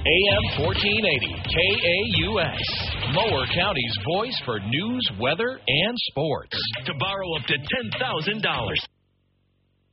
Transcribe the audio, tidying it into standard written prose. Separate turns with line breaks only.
AM 1480, KAUX, Mower County's voice for news, weather, and sports.
To borrow up to $10,000.